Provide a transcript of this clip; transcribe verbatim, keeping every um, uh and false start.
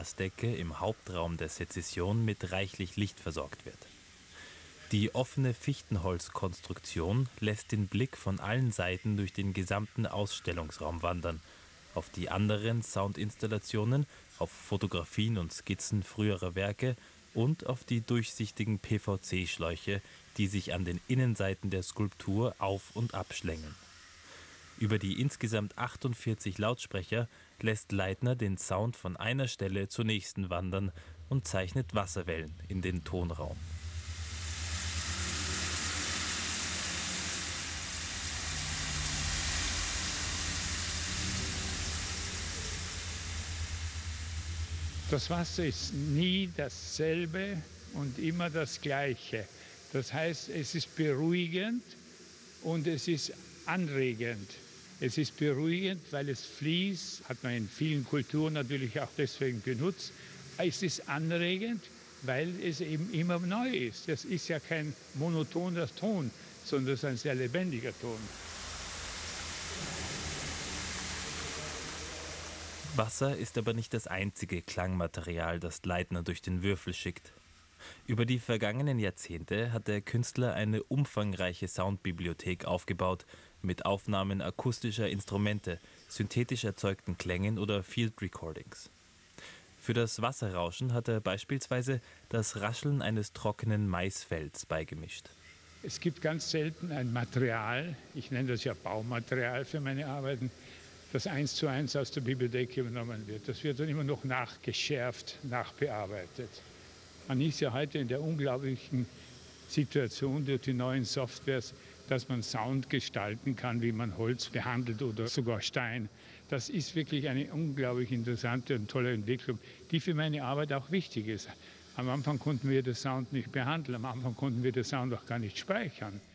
Glasdecke im Hauptraum der Sezession mit reichlich Licht versorgt wird. Die offene Fichtenholzkonstruktion lässt den Blick von allen Seiten durch den gesamten Ausstellungsraum wandern, auf die anderen Soundinstallationen, auf Fotografien und Skizzen früherer Werke und auf die durchsichtigen P V C-Schläuche, die sich an den Innenseiten der Skulptur auf- und abschlängeln. Über die insgesamt achtundvierzig Lautsprecher lässt Leitner den Sound von einer Stelle zur nächsten wandern und zeichnet Wasserwellen in den Tonraum. Das Wasser ist nie dasselbe und immer das Gleiche. Das heißt, es ist beruhigend und es ist anregend. Es ist beruhigend, weil es fließt, hat man in vielen Kulturen natürlich auch deswegen benutzt. Es ist anregend, weil es eben immer neu ist. Das ist ja kein monotoner Ton, sondern es ist ein sehr lebendiger Ton. Wasser ist aber nicht das einzige Klangmaterial, das Leitner durch den Würfel schickt. Über die vergangenen Jahrzehnte hat der Künstler eine umfangreiche Soundbibliothek aufgebaut, mit Aufnahmen akustischer Instrumente, synthetisch erzeugten Klängen oder Field Recordings. Für das Wasserrauschen hat er beispielsweise das Rascheln eines trockenen Maisfelds beigemischt. Es gibt ganz selten ein Material, ich nenne das ja Baumaterial für meine Arbeiten, das eins zu eins aus der Bibliothek übernommen wird. Das wird dann immer noch nachgeschärft, nachbearbeitet. Man ist ja heute in der unglaublichen Situation durch die neuen Softwares, dass man Sound gestalten kann, wie man Holz behandelt oder sogar Stein. Das ist wirklich eine unglaublich interessante und tolle Entwicklung, die für meine Arbeit auch wichtig ist. Am Anfang konnten wir den Sound nicht behandeln, am Anfang konnten wir den Sound auch gar nicht speichern.